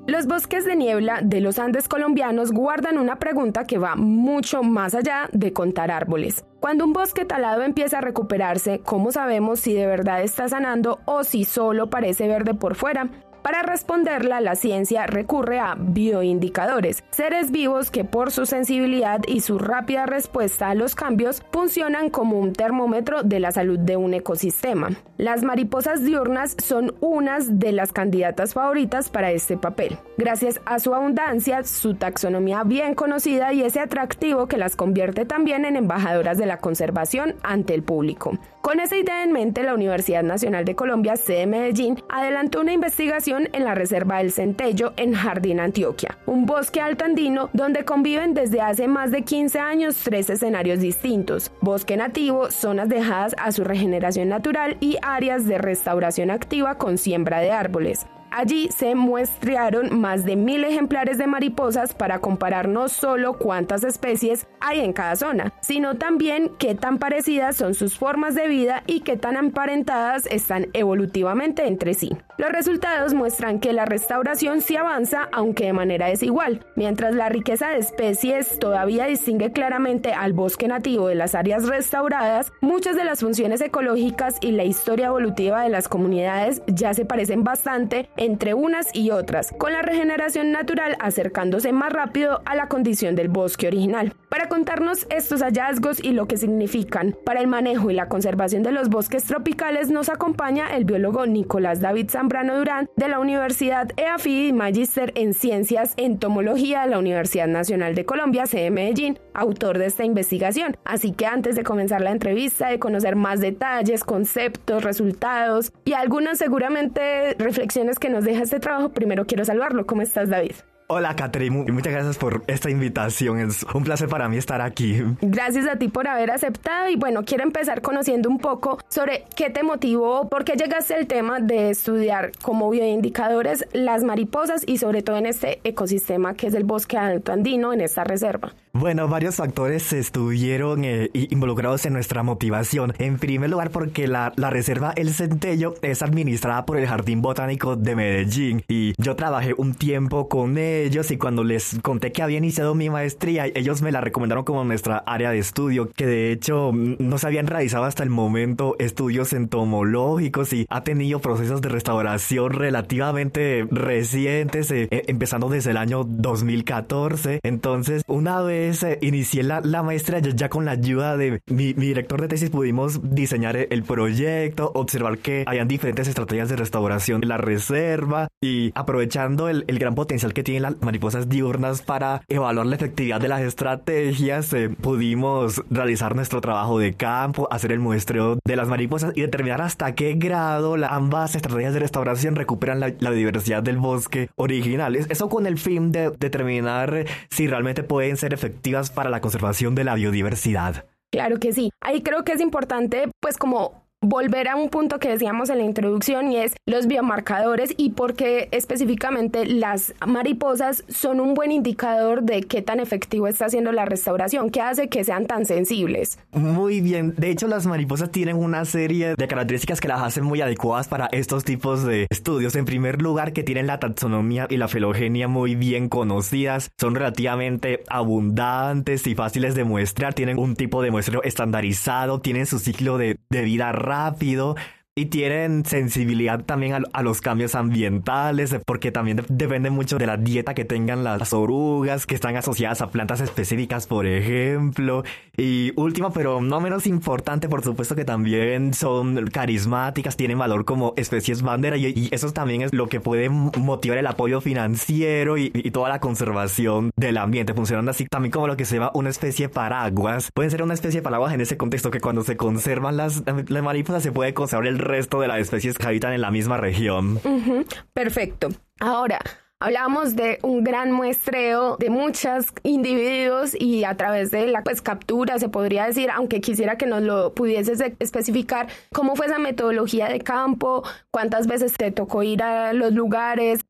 Los bosques de niebla de los Andes colombianos guardan una pregunta que va mucho más allá de contar árboles. Cuando un bosque talado empieza a recuperarse, ¿cómo sabemos si de verdad está sanando o si solo parece verde por fuera? Para responderla, la ciencia recurre a bioindicadores, seres vivos que por su sensibilidad y su rápida respuesta a los cambios funcionan como un termómetro de la salud de un ecosistema. Las mariposas diurnas son unas de las candidatas favoritas para este papel, gracias a su abundancia, su taxonomía bien conocida y ese atractivo que las convierte también en embajadoras de la conservación ante el público. Con esa idea en mente, la Universidad Nacional de Colombia, sede Medellín, adelantó una investigación en la Reserva del Centello en Jardín, Antioquia, un bosque altoandino donde conviven desde hace más de 15 años 3 escenarios distintos: bosque nativo, zonas dejadas a su regeneración natural y áreas de restauración activa con siembra de árboles. Allí se muestrearon más de 1.000 ejemplares de mariposas para comparar no solo cuántas especies hay en cada zona, sino también qué tan parecidas son sus formas de vida y qué tan emparentadas están evolutivamente entre sí. Los resultados muestran que la restauración sí avanza, aunque de manera desigual. Mientras la riqueza de especies todavía distingue claramente al bosque nativo de las áreas restauradas, muchas de las funciones ecológicas y la historia evolutiva de las comunidades ya se parecen bastante entre unas y otras, con la regeneración natural acercándose más rápido a la condición del bosque original. Para contarnos estos hallazgos y lo que significan para el manejo y la conservación de los bosques tropicales, nos acompaña el biólogo Nicolás David Zambrano Durán de la Universidad EAFID y magíster en Ciencias Entomología de la Universidad Nacional de Colombia, sede Medellín, autor de esta investigación. Así que antes de comenzar la entrevista, de conocer más detalles, conceptos, resultados y algunas seguramente reflexiones que nos deja este trabajo, primero quiero saludarlo. ¿Cómo estás, David? Hola, Catherine, muchas gracias por esta invitación, es un placer para mí estar aquí. Gracias a ti por haber aceptado y bueno, quiero empezar conociendo un poco sobre qué te motivó, por qué llegaste al tema de estudiar como bioindicadores las mariposas y sobre todo en este ecosistema que es el bosque altoandino en esta reserva. Bueno, varios factores estuvieron involucrados en nuestra motivación. En primer lugar, porque la reserva El Centello es administrada por el Jardín Botánico de Medellín y yo trabajé un tiempo con ellos y cuando les conté que había iniciado mi maestría, ellos me la recomendaron como nuestra área de estudio, que de hecho no se habían realizado hasta el momento estudios entomológicos y ha tenido procesos de restauración relativamente recientes, empezando desde el año 2014. Entonces, una vez inicié la maestría, ya con la ayuda de mi director de tesis pudimos diseñar el proyecto, observar que hayan diferentes estrategias de restauración de la reserva y aprovechando el gran potencial que tienen las mariposas diurnas para evaluar la efectividad de las estrategias, pudimos realizar nuestro trabajo de campo, hacer el muestreo de las mariposas y determinar hasta qué grado ambas estrategias de restauración recuperan la diversidad del bosque original. Eso con el fin de determinar si realmente pueden ser efectivas para la conservación de la biodiversidad. Claro que sí. Ahí creo que es importante, pues como volver a un punto que decíamos en la introducción y es los biomarcadores y por qué específicamente las mariposas son un buen indicador de qué tan efectivo está haciendo la restauración, qué hace que sean tan sensibles. Muy bien, de hecho las mariposas tienen una serie de características que las hacen muy adecuadas para estos tipos de estudios. En primer lugar, que tienen la taxonomía y la filogenia muy bien conocidas, son relativamente abundantes y fáciles de muestrear, tienen un tipo de muestreo estandarizado, tienen su ciclo de vida rápido y tienen sensibilidad también a los cambios ambientales, porque también depende mucho de la dieta que tengan las orugas, que están asociadas a plantas específicas, por ejemplo. Y última, pero no menos importante, por supuesto que también son carismáticas, tienen valor como especies bandera y eso también es lo que puede motivar el apoyo financiero y toda la conservación del ambiente, funcionando así también como lo que se llama una especie paraguas. Pueden ser una especie paraguas en ese contexto que cuando se conservan las mariposas se puede conservar el resto de las especies que habitan en la misma región. Perfecto. Ahora, hablábamos de un gran muestreo de muchos individuos y a través de la captura, se podría decir, aunque quisiera que nos lo pudieses especificar, cómo fue esa metodología de campo, cuántas veces te tocó ir a los lugares,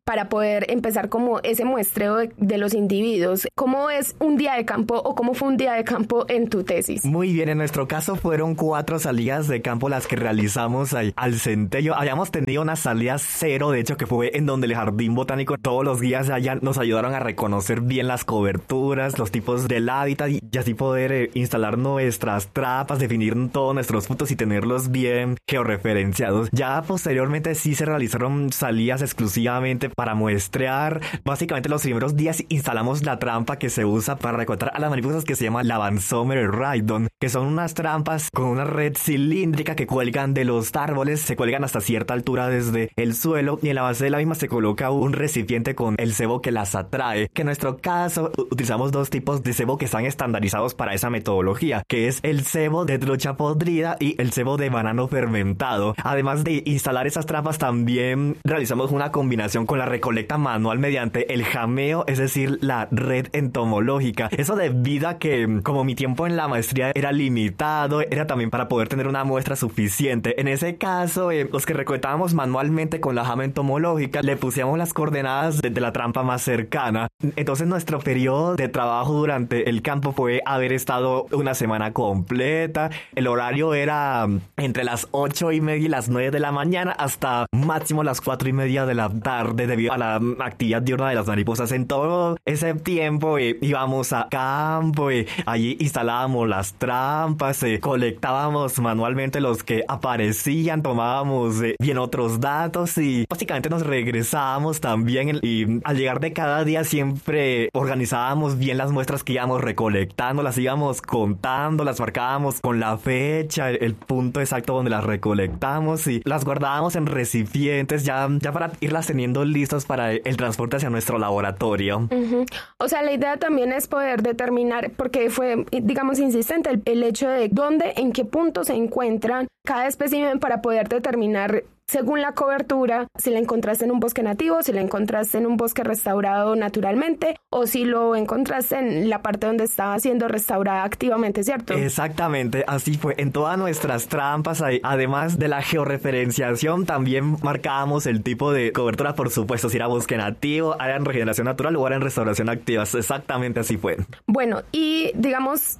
para poder empezar como ese muestreo de los individuos. ¿Cómo es un día de campo o cómo fue un día de campo en tu tesis? Muy bien, en nuestro caso fueron 4 salidas de campo las que realizamos ahí al Centello. Habíamos tenido una salida 0, de hecho, que fue en donde el Jardín Botánico, todos los guías allá nos ayudaron a reconocer bien las coberturas, los tipos del hábitat y así poder instalar nuestras trampas, definir todos nuestros puntos y tenerlos bien georreferenciados. Ya posteriormente sí se realizaron salidas exclusivamente para muestrear. Básicamente los primeros días instalamos la trampa que se usa para recolectar a las mariposas, que se llama la Vansomer Rhydon, que son unas trampas con una red cilíndrica que cuelgan de los árboles, se cuelgan hasta cierta altura desde el suelo y en la base de la misma se coloca un recipiente con el cebo que las atrae, que en nuestro caso utilizamos 2 tipos de cebo que están estandarizados para esa metodología, que es el cebo de trucha podrida y el cebo de banano fermentado. Además de instalar esas trampas, también realizamos una combinación con la recolecta manual mediante el jameo, es decir, la red entomológica. Eso debido a que, como mi tiempo en la maestría era limitado, era también para poder tener una muestra suficiente. En ese caso, los que recolectábamos manualmente con la jama entomológica, le pusimos las coordenadas de la trampa más cercana. Entonces, nuestro periodo de trabajo durante el campo fue haber estado una semana completa. El horario era entre las 8:30 y las 9 de la mañana hasta máximo las 4:30 de la tarde, debido a la actividad diurna de las mariposas. En todo ese tiempo íbamos a campo, allí instalábamos las trampas, colectábamos manualmente los que aparecían, tomábamos bien otros datos y básicamente nos regresábamos también, y al llegar de cada día siempre organizábamos bien las muestras que íbamos recolectando, las íbamos contando, las marcábamos con la fecha, el punto exacto donde las recolectamos y las guardábamos en recipientes ya para irlas teniendo listas para el transporte hacia nuestro laboratorio. Uh-huh. O sea, la idea también es poder determinar, porque fue, digamos, insistente el hecho de dónde, en qué punto se encuentran cada espécimen para poder determinar, según la cobertura, si la encontraste en un bosque nativo, si la encontraste en un bosque restaurado naturalmente o si lo encontraste en la parte donde estaba siendo restaurada activamente, ¿cierto? Exactamente, así fue. En todas nuestras trampas, además de la georreferenciación, también marcábamos el tipo de cobertura, por supuesto, si era bosque nativo, área en regeneración natural o área en restauración activa. Exactamente así fue. Bueno, y digamos,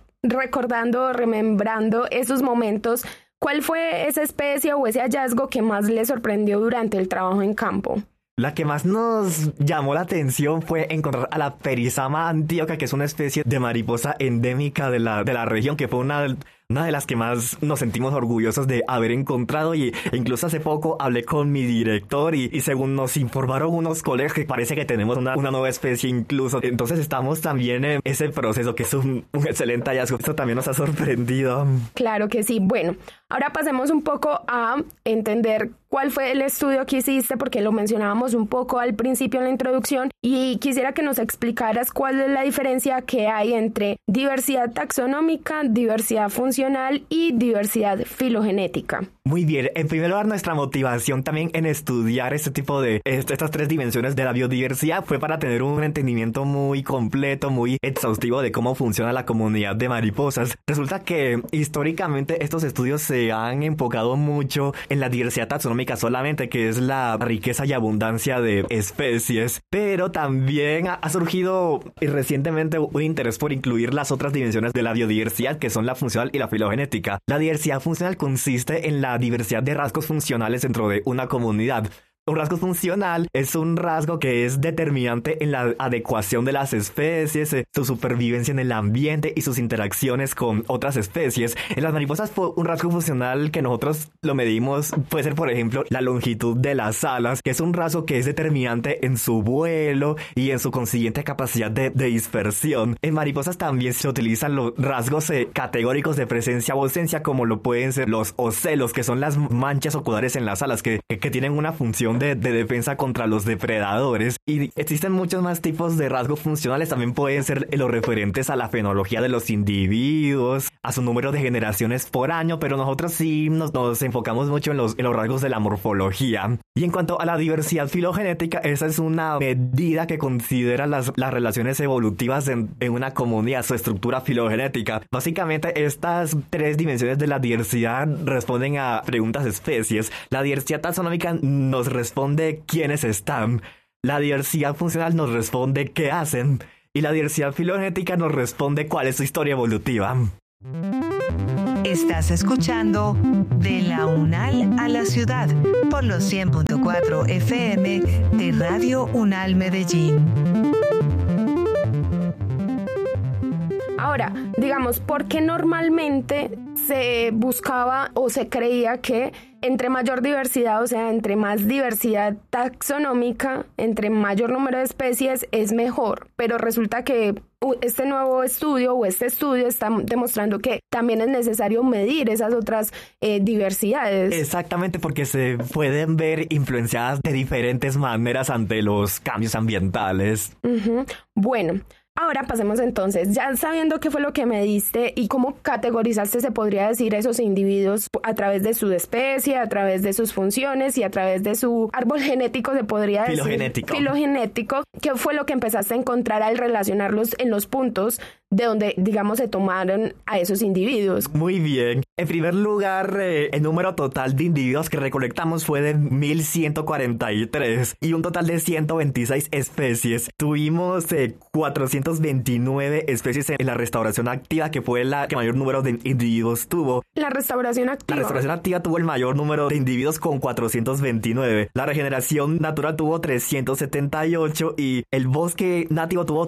remembrando esos momentos, ¿cuál fue esa especie o ese hallazgo que más le sorprendió durante el trabajo en campo? La que más nos llamó la atención fue encontrar a la Perizama antioca, que es una especie de mariposa endémica de la región, que fue una de las que más nos sentimos orgullosos de haber encontrado, y incluso hace poco hablé con mi director y según nos informaron unos colegas, que parece que tenemos una nueva especie incluso. Entonces estamos también en ese proceso, que es un excelente hallazgo. Esto también nos ha sorprendido. Claro que sí. Bueno, ahora pasemos un poco a entender cuál fue el estudio que hiciste, porque lo mencionábamos un poco al principio en la introducción, y quisiera que nos explicaras cuál es la diferencia que hay entre diversidad taxonómica, diversidad funcional y diversidad filogenética. Muy bien, en primer lugar, nuestra motivación también en estudiar este tipo de estas 3 dimensiones de la biodiversidad fue para tener un entendimiento muy completo, muy exhaustivo de cómo funciona la comunidad de mariposas. Resulta que históricamente estos estudios se han enfocado mucho en la diversidad taxonómica solamente, que es la riqueza y abundancia de especies, pero también ha surgido recientemente un interés por incluir las otras dimensiones de la biodiversidad, que son la funcional y la filogenética. La diversidad funcional consiste en la diversidad de rasgos funcionales dentro de una comunidad. Un rasgo funcional es un rasgo que es determinante en la adecuación de las especies, su supervivencia en el ambiente y sus interacciones con otras especies. En las mariposas, un rasgo funcional que nosotros lo medimos puede ser, por ejemplo, la longitud de las alas, que es un rasgo que es determinante en su vuelo y en su consiguiente capacidad de dispersión. En mariposas también se utilizan los rasgos categóricos de presencia o ausencia, como lo pueden ser los ocelos, que son las manchas oculares en las alas que tienen una función de defensa contra los depredadores. Y existen muchos más tipos de rasgos funcionales. También pueden ser los referentes a la fenología de los individuos, a su número de generaciones por año, pero nosotros sí nos enfocamos mucho en los rasgos de la morfología. Y en cuanto a la diversidad filogenética, esa es una medida que considera las relaciones evolutivas en una comunidad, su estructura filogenética. Básicamente, estas 3 dimensiones de la diversidad responden a preguntas de especies. La diversidad taxonómica nos responde quiénes están. La diversidad funcional nos responde qué hacen y la diversidad filogenética nos responde cuál es su historia evolutiva. Estás escuchando De la UNAL a la Ciudad por los 100.4 FM de Radio UNAL Medellín. Ahora, digamos, ¿por qué normalmente se buscaba o se creía que entre mayor diversidad, o sea, entre más diversidad taxonómica, entre mayor número de especies es mejor? Pero resulta que este nuevo estudio o este estudio está demostrando que también es necesario medir esas otras diversidades. Exactamente, porque se pueden ver influenciadas de diferentes maneras ante los cambios ambientales. Uh-huh. Bueno, ahora pasemos entonces, ya sabiendo qué fue lo que me diste y cómo categorizaste, se podría decir, esos individuos a través de su especie, a través de sus funciones y a través de su árbol genético, se podría decir. Filogenético. ¿Qué fue lo que empezaste a encontrar al relacionarlos en los puntos de donde, digamos, se tomaron a esos individuos? Muy bien. En primer lugar, el número total de individuos que recolectamos fue de 1,143 y un total de 126 especies. Tuvimos 429 especies en la restauración activa, que fue la que mayor número de individuos tuvo. La restauración activa tuvo el mayor número de individuos con 429. La regeneración natural tuvo 378 y el bosque nativo tuvo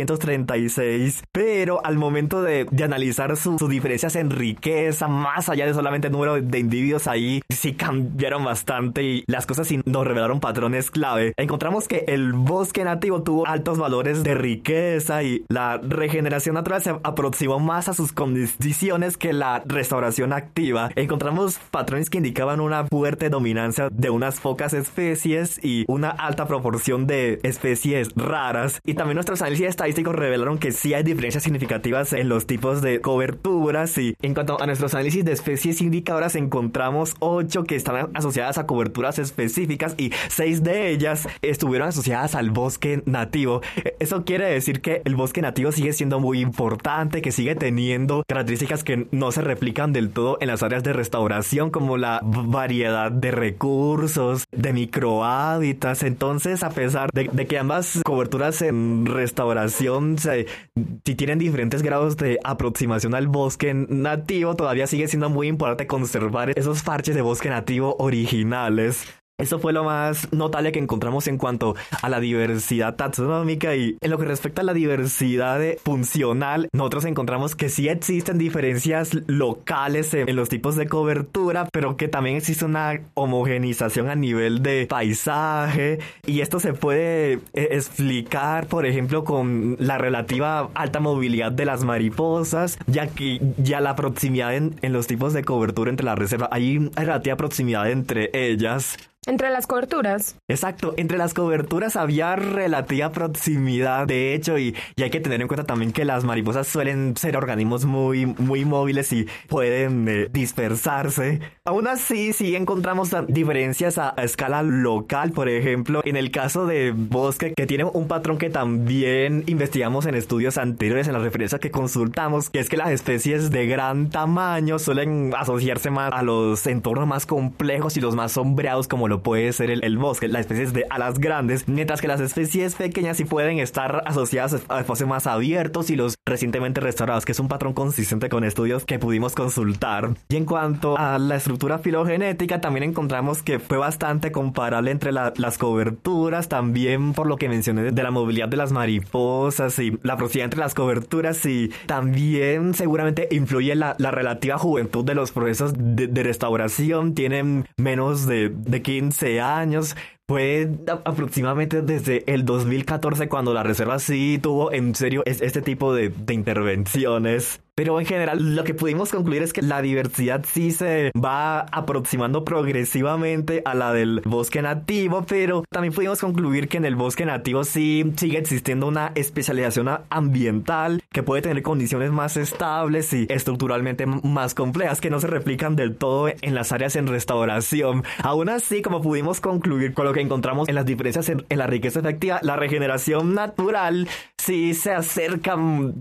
336. Pero al momento de analizar sus diferencias en riqueza, más allá de solamente el número de individuos, ahí sí cambiaron bastante y las cosas sí nos revelaron patrones clave. Encontramos que el bosque nativo tuvo altos valores de riqueza y la regeneración natural se aproximó más a sus condiciones que la restauración activa. Encontramos patrones que indicaban una fuerte dominancia de unas pocas especies y una alta proporción de especies raras. Y también nuestros análisis estadísticos revelaron que sí hay diferencias significativas en los tipos de coberturas. Y en cuanto a nuestros análisis de especies indicadoras, encontramos 8 que están asociadas a coberturas específicas y 6 de ellas estuvieron asociadas al bosque nativo. Eso quiere decir que el bosque nativo sigue siendo muy importante, que sigue teniendo características que no se replican del todo en las áreas de restauración, como la variedad de recursos, de microhábitats. Entonces, a pesar de que ambas coberturas en restauración si tienen diferentes grados de aproximación al bosque nativo, todavía sigue siendo muy importante conservar esos parches de bosque nativo originales. Eso fue lo más notable que encontramos en cuanto a la diversidad taxonómica. Y en lo que respecta a la diversidad funcional, nosotros encontramos que sí existen diferencias locales en los tipos de cobertura, pero que también existe una homogenización a nivel de paisaje, y esto se puede explicar, por ejemplo, con la relativa alta movilidad de las mariposas, ya que ya la proximidad en los tipos de cobertura entre la reserva, hay relativa proximidad entre ellas. ¿Entre las coberturas? Exacto, entre las coberturas había relativa proximidad, de hecho, y hay que tener en cuenta también que las mariposas suelen ser organismos muy móviles y pueden dispersarse. Aún así, sí encontramos diferencias a escala local. Por ejemplo, en el caso de bosque, que tiene un patrón que también investigamos en estudios anteriores, en las referencias que consultamos, que es que las especies de gran tamaño suelen asociarse más a los entornos más complejos y los más sombreados, como lo puede ser el bosque, las especies de alas grandes, mientras que las especies pequeñas sí pueden estar asociadas a espacios más abiertos y los recientemente restaurados, que es un patrón consistente con estudios que pudimos consultar. Y en cuanto a la estructura filogenética, también encontramos que fue bastante comparable entre las coberturas, también por lo que mencioné de la movilidad de las mariposas y la proximidad entre las coberturas, y también seguramente influye la relativa juventud de los procesos de restauración. Tienen menos de 15 años. Fue aproximadamente desde el 2014 cuando la reserva sí tuvo en serio este tipo de intervenciones. Pero en general lo que pudimos concluir es que la diversidad sí se va aproximando progresivamente a la del bosque nativo, pero también pudimos concluir que en el bosque nativo sí sigue existiendo una especialización ambiental que puede tener condiciones más estables y estructuralmente más complejas, que no se replican del todo en las áreas en restauración. Aún así, como pudimos concluir con lo que encontramos en las diferencias en la riqueza efectiva, la regeneración natural sí se acerca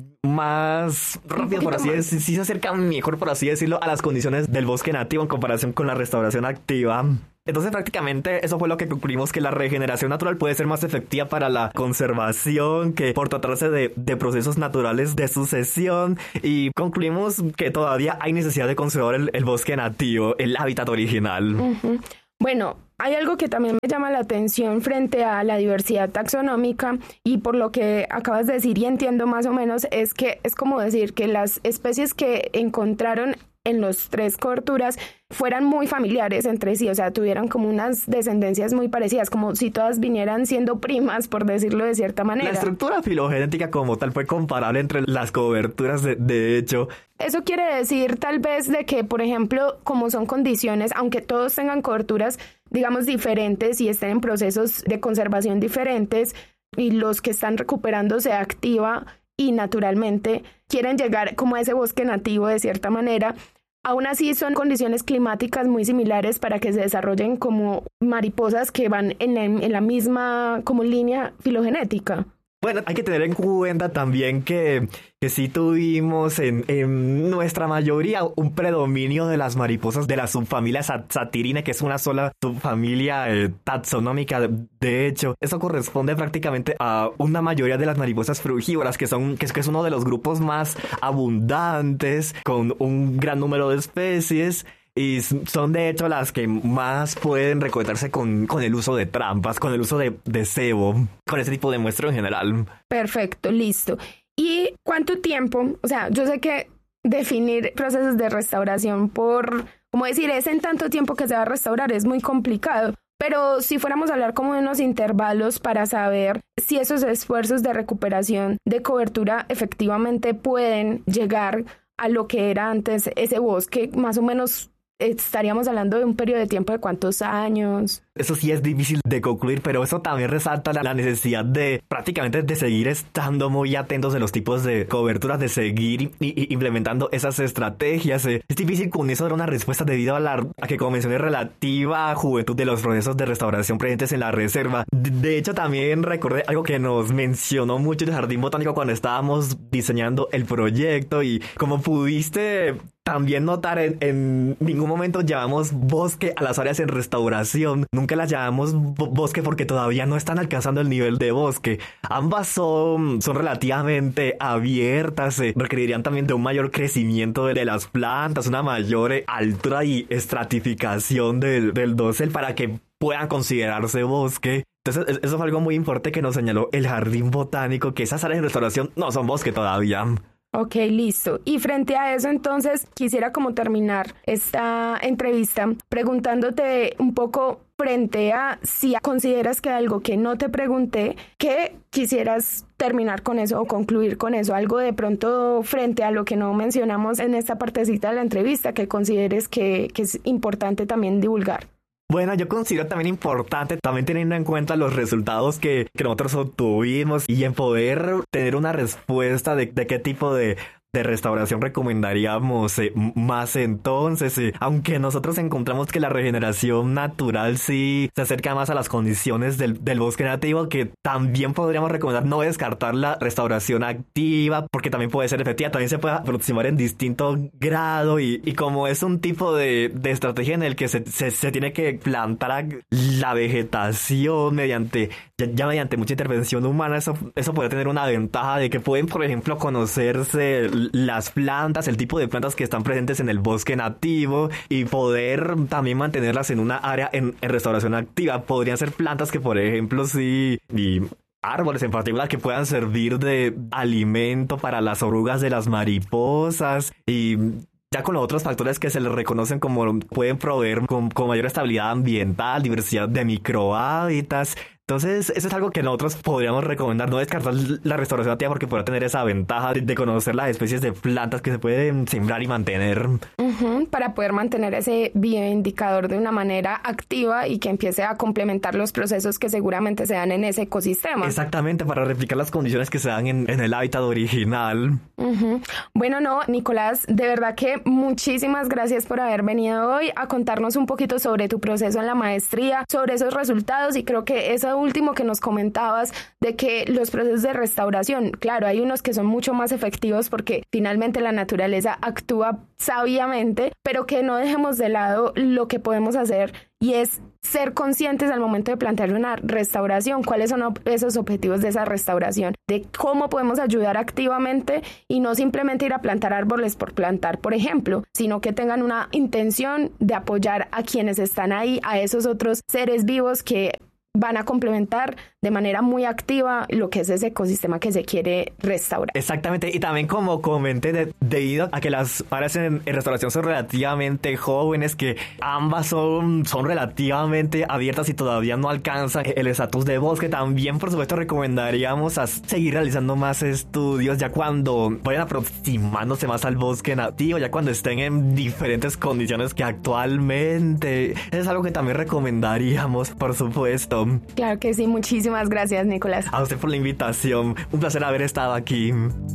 más rápido, por así decirlo, sí se acerca mejor, por así decirlo, a las condiciones del bosque nativo en comparación con la restauración activa. Entonces prácticamente eso fue lo que concluimos, que la regeneración natural puede ser más efectiva para la conservación, que por tratarse de procesos naturales de sucesión, y concluimos que todavía hay necesidad de conservar el bosque nativo, el hábitat original. Uh-huh. Bueno, hay algo que también me llama la atención frente a la diversidad taxonómica, y por lo que acabas de decir y entiendo más o menos, es que es como decir que las especies que encontraron en los 3 coberturas fueran muy familiares entre sí, o sea, tuvieran como unas descendencias muy parecidas, como si todas vinieran siendo primas, por decirlo de cierta manera. La estructura filogenética como tal fue comparable entre las coberturas, de hecho. Eso quiere decir tal vez de que, por ejemplo, como son condiciones, aunque todos tengan coberturas, digamos, diferentes y estén en procesos de conservación diferentes, y los que están recuperando se activa y naturalmente quieren llegar como a ese bosque nativo de cierta manera, aún así son condiciones climáticas muy similares para que se desarrollen como mariposas que van en la misma como línea filogenética. Bueno, hay que tener en cuenta también que sí tuvimos en nuestra mayoría un predominio de las mariposas de la subfamilia Satirinae, que es una sola subfamilia taxonómica. De hecho, eso corresponde prácticamente a una mayoría de las mariposas frugívoras, que es uno de los grupos más abundantes, con un gran número de especies. Y son de hecho las que más pueden recolectarse con el uso de trampas, con el uso de cebo, con ese tipo de muestreo en general. Perfecto, listo. ¿Y cuánto tiempo? O sea, yo sé que definir procesos de restauración por, como decir, es en tanto tiempo que se va a restaurar, es muy complicado. Pero si fuéramos a hablar como de unos intervalos para saber si esos esfuerzos de recuperación de cobertura efectivamente pueden llegar a lo que era antes ese bosque, más o menos estaríamos hablando de un periodo de tiempo de ¿cuántos años? Eso sí es difícil de concluir, pero eso también resalta la necesidad de prácticamente de seguir estando muy atentos de los tipos de coberturas, de seguir implementando esas estrategias. Es difícil con eso dar una respuesta debido a que, como mencioné, relativa juventud de los procesos de restauración presentes en la reserva. De hecho, también recordé algo que nos mencionó mucho el Jardín Botánico cuando estábamos diseñando el proyecto, y como pudiste también notar, en ningún momento llamamos bosque a las áreas en restauración. Nunca las llamamos bosque porque todavía no están alcanzando el nivel de bosque. Ambas son relativamente abiertas, requerirían también de un mayor crecimiento de las plantas, una mayor altura y estratificación del dosel para que puedan considerarse bosque. Entonces, eso fue algo muy importante que nos señaló el Jardín Botánico, que esas áreas de restauración no son bosque todavía. Ok, listo. Y frente a eso, entonces, quisiera como terminar esta entrevista preguntándote un poco frente a si consideras que algo que no te pregunté, que quisieras terminar con eso o concluir con eso, algo de pronto frente a lo que no mencionamos en esta partecita de la entrevista que consideres que es importante también divulgar. Bueno, yo considero también importante, también teniendo en cuenta los resultados que nosotros obtuvimos, y en poder tener una respuesta de qué tipo de restauración recomendaríamos más entonces, aunque nosotros encontramos que la regeneración natural sí se acerca más a las condiciones del bosque nativo, que también podríamos recomendar no descartar la restauración activa, porque también puede ser efectiva, también se puede aproximar en distinto grado, y como es un tipo de estrategia en el que se tiene que plantar la vegetación mediante mucha intervención humana, eso puede tener una ventaja de que pueden, por ejemplo, conocerse las plantas, el tipo de plantas que están presentes en el bosque nativo, y poder también mantenerlas en una área en restauración activa. Podrían ser plantas que, por ejemplo, y árboles en particular, que puedan servir de alimento para las orugas de las mariposas, y ya con los otros factores que se les reconocen como pueden proveer con mayor estabilidad ambiental, diversidad de microhábitats. Entonces, eso es algo que nosotros podríamos recomendar, no descartar la restauración activa, porque podrá tener esa ventaja de conocer las especies de plantas que se pueden sembrar y mantener. Para poder mantener ese bioindicador de una manera activa y que empiece a complementar los procesos que seguramente se dan en ese ecosistema. Exactamente, para replicar las condiciones que se dan en el hábitat original. Bueno, no, Nicolás, de verdad que muchísimas gracias por haber venido hoy a contarnos un poquito sobre tu proceso en la maestría, sobre esos resultados, y creo que eso esto último que nos comentabas de que los procesos de restauración, claro, hay unos que son mucho más efectivos porque finalmente la naturaleza actúa sabiamente, pero que no dejemos de lado lo que podemos hacer y es ser conscientes al momento de plantear una restauración, cuáles son esos objetivos de esa restauración, de cómo podemos ayudar activamente y no simplemente ir a plantar árboles por plantar, por ejemplo, sino que tengan una intención de apoyar a quienes están ahí, a esos otros seres vivos que van a complementar de manera muy activa lo que es ese ecosistema que se quiere restaurar. Exactamente, y también como comenté, debido a que las áreas en restauración son relativamente jóvenes, que ambas son relativamente abiertas y todavía no alcanzan el estatus de bosque, también por supuesto recomendaríamos a seguir realizando más estudios ya cuando vayan aproximándose más al bosque nativo, ya cuando estén en diferentes condiciones que actualmente. Es algo que también recomendaríamos, por supuesto. Claro que sí, muchísimas gracias, Nicolás. A usted por la invitación, un placer haber estado aquí.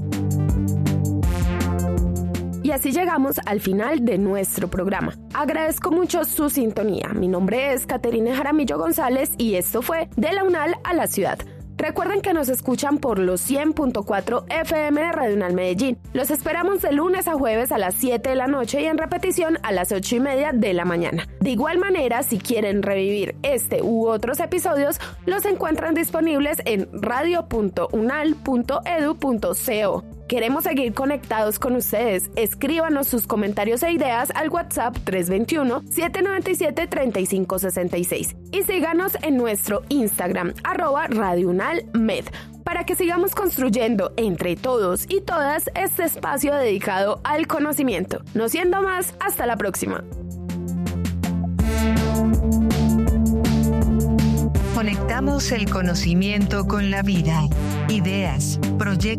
Y así llegamos al final de nuestro programa. Agradezco mucho su sintonía. Mi nombre es Caterina Jaramillo González y esto fue De la UNAL a la Ciudad. Recuerden que nos escuchan por los 100.4 FM de Radio UNAL Medellín. Los esperamos de lunes a jueves a las 7 de la noche y en repetición a las 8:30 de la mañana. De igual manera, si quieren revivir este u otros episodios, los encuentran disponibles en radio.unal.edu.co. Queremos seguir conectados con ustedes. Escríbanos sus comentarios e ideas al WhatsApp 321-797-3566 y síganos en nuestro Instagram @RadioUnalMed para que sigamos construyendo entre todos y todas este espacio dedicado al conocimiento. No siendo más, hasta la próxima. Conectamos el conocimiento con la vida, ideas, proyectos